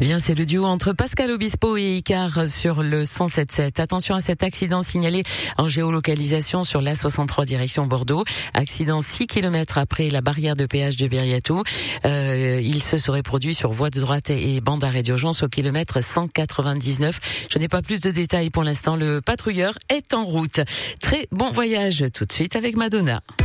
Bien, c'est le duo entre Pascal Obispo et Icare sur le 107.7. Attention à cet accident signalé en géolocalisation sur l'A63 direction Bordeaux. Accident 6 km après la barrière de péage de Bériatou. Il se serait produit sur voie de droite et bande d'arrêt d'urgence au kilomètre 199. Je n'ai pas plus de détails pour l'instant. Le patrouilleur est en route. Très bon voyage tout de suite avec Madonna.